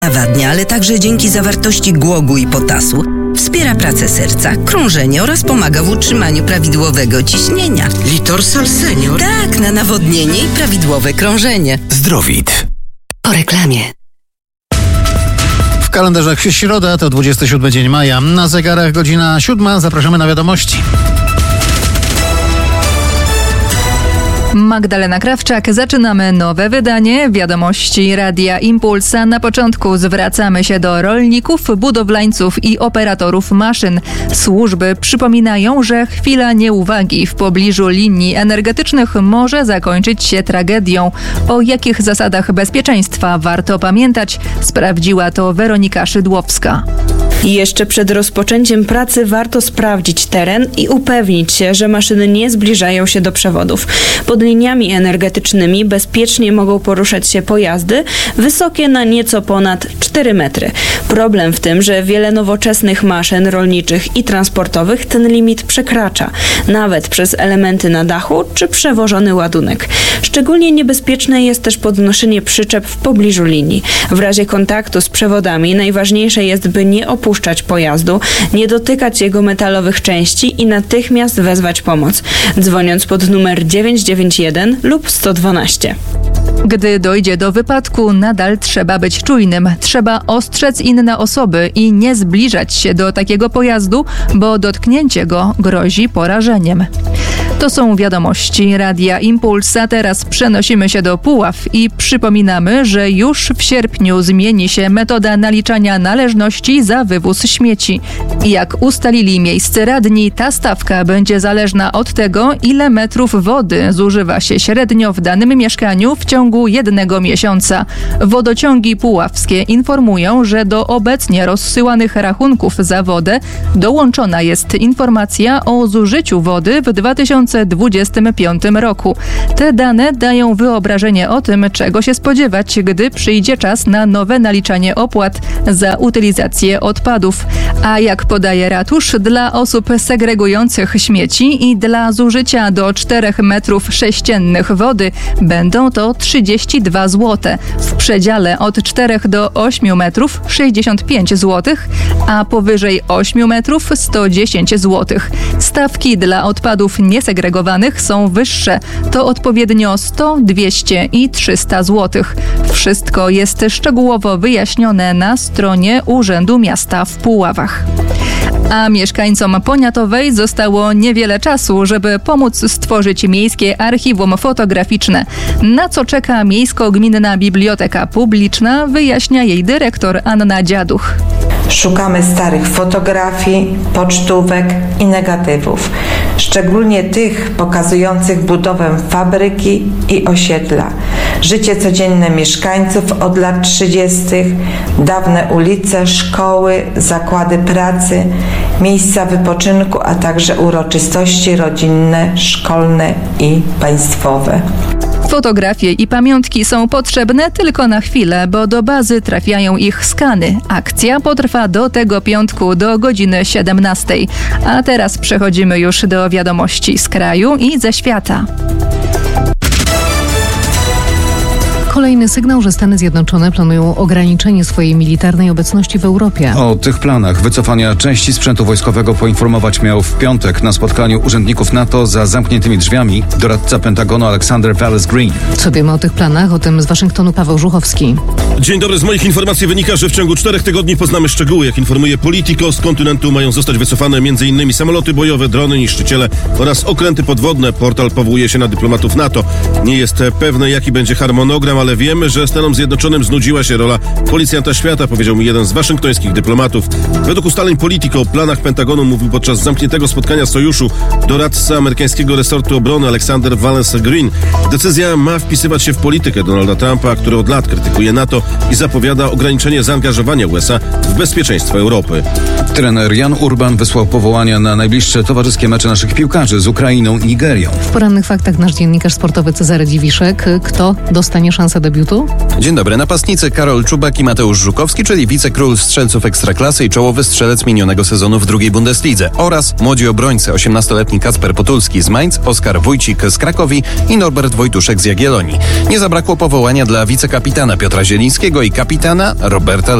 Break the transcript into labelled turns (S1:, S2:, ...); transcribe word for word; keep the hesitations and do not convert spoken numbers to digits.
S1: Nawadnia, ale także dzięki zawartości głogu i potasu wspiera pracę serca, krążenie oraz pomaga w utrzymaniu prawidłowego ciśnienia.
S2: Litorsal Senior?
S1: Tak, na nawodnienie i prawidłowe krążenie.
S3: Zdrowit.
S1: Po reklamie.
S4: W kalendarzach środa to dwudziesty siódmy dzień maja. Na zegarach godzina siódma. Zapraszamy na wiadomości.
S5: Magdalena Krawczak. Zaczynamy nowe wydanie Wiadomości Radia Impulsa. Na początku zwracamy się do rolników, budowlańców i operatorów maszyn. Służby przypominają, że chwila nieuwagi w pobliżu linii energetycznych może zakończyć się tragedią. O jakich zasadach bezpieczeństwa warto pamiętać, sprawdziła to Weronika Szydłowska.
S6: Jeszcze przed rozpoczęciem pracy warto sprawdzić teren i upewnić się, że maszyny nie zbliżają się do przewodów. Pod liniami energetycznymi bezpiecznie mogą poruszać się pojazdy wysokie na nieco ponad cztery metry. Problem w tym, że wiele nowoczesnych maszyn rolniczych i transportowych ten limit przekracza, nawet przez elementy na dachu czy przewożony ładunek. Szczególnie niebezpieczne jest też podnoszenie przyczep w pobliżu linii. W razie kontaktu z przewodami najważniejsze jest, by nie opuszczać pojazdu, nie dotykać jego metalowych części i natychmiast wezwać pomoc, dzwoniąc pod numer dziewięć dziewięć jeden lub sto dwanaście.
S5: Gdy dojdzie do wypadku, nadal trzeba być czujnym. Trzeba ostrzec inne osoby i nie zbliżać się do takiego pojazdu, bo dotknięcie go grozi porażeniem. To są wiadomości Radia Impulsa. Teraz przenosimy się do Puław i przypominamy, że już w sierpniu zmieni się metoda naliczania należności za wywóz śmieci. Jak ustalili miejscy radni, ta stawka będzie zależna od tego, ile metrów wody zużywa się średnio w danym mieszkaniu w ciągu jednego miesiąca. Wodociągi puławskie informują, że do obecnie rozsyłanych rachunków za wodę dołączona jest informacja o zużyciu wody w dwa tysiące dwudziestym piątym roku. Te dane dają wyobrażenie o tym, czego się spodziewać, gdy przyjdzie czas na nowe naliczanie opłat za utylizację odpadów. A jak podaje ratusz, dla osób segregujących śmieci i dla zużycia do czterech metrów sześciennych wody będą to trzydzieści dwa złote. W przedziale od czterech do ośmiu metrów sześćdziesiąt pięć złotych, a powyżej ośmiu metrów sto dziesięć złotych. Stawki dla odpadów niesegregowanych są wyższe. To odpowiednio sto, dwieście i trzysta złotych. Wszystko jest szczegółowo wyjaśnione na stronie Urzędu Miasta w Puławach. A mieszkańcom Poniatowej zostało niewiele czasu, żeby pomóc stworzyć miejskie archiwum fotograficzne. Na co czeka Miejsko-Gminna Biblioteka Publiczna, wyjaśnia jej dyrektor Anna Dziaduch.
S7: Szukamy starych fotografii, pocztówek i negatywów, szczególnie tych pokazujących budowę fabryki i osiedla, życie codzienne mieszkańców od lat trzydziestych, dawne ulice, szkoły, zakłady pracy, miejsca wypoczynku, a także uroczystości rodzinne, szkolne i państwowe.
S5: Fotografie i pamiątki są potrzebne tylko na chwilę, bo do bazy trafiają ich skany. Akcja potrwa do tego piątku do godziny siedemnastej. A teraz przechodzimy już do wiadomości z kraju i ze świata.
S8: Kolejny sygnał, że Stany Zjednoczone planują ograniczenie swojej militarnej obecności w Europie.
S9: O tych planach wycofania części sprzętu wojskowego poinformować miał w piątek na spotkaniu urzędników NATO za zamkniętymi drzwiami doradca Pentagonu Alexander Wallace-Green.
S8: Co wiemy o tych planach? O tym z Waszyngtonu Paweł Żuchowski.
S10: Dzień dobry. Z moich informacji wynika, że w ciągu czterech tygodni poznamy szczegóły. Jak informuje Politico, z kontynentu mają zostać wycofane m.in. samoloty bojowe, drony, niszczyciele oraz okręty podwodne. Portal powołuje się na dyplomatów NATO. Nie jest pewne, jaki będzie harmonogram, ale wiemy, że Stanom Zjednoczonym znudziła się rola policjanta świata, powiedział mi jeden z waszyngtońskich dyplomatów. Według ustaleń Politico o planach Pentagonu mówił podczas zamkniętego spotkania sojuszu doradca amerykańskiego resortu obrony Alexander Wallace-Green. Decyzja ma wpisywać się w politykę Donalda Trumpa, który od lat krytykuje NATO i zapowiada ograniczenie zaangażowania U S A w bezpieczeństwo Europy.
S9: Trener Jan Urban wysłał powołania na najbliższe towarzyskie mecze naszych piłkarzy z Ukrainą i Nigerią.
S8: W porannych faktach nasz dziennikarz sportowy Cezary Dziwiszek. Kto dostanie szansę szanse debiutu?
S2: Dzień dobry. Napastnicy Karol Czubak i Mateusz Żukowski, czyli wicekról strzelców Ekstraklasy i czołowy strzelec minionego sezonu w drugiej Bundeslidze, oraz młodzi obrońcy osiemnastoletni Kacper Potulski z Mainz, Oskar Wójcik z Krakowi i Norbert Wojtuszek z Jagiellonii. Nie zabrakło powołania dla wicekapitana Piotra Zielińskiego i kapitana Roberta